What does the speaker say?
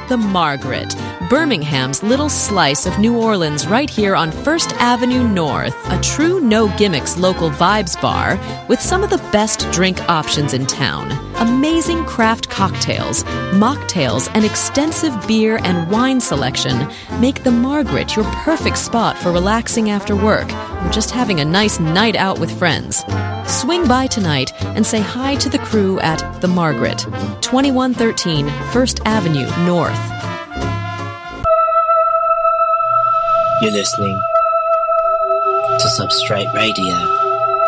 The Margaret, Birmingham's little slice of New Orleans right here on First Avenue North, a true no-gimmicks local vibes bar with some of the best drink options in town. Amazing craft cocktails, mocktails, and extensive beer and wine selection make The Margaret your perfect spot for relaxing after work or just having a nice night out with friends. Swing by tonight and say hi to the crew at The Margaret, 2113 First Avenue North. You're listening to Substrate Radio.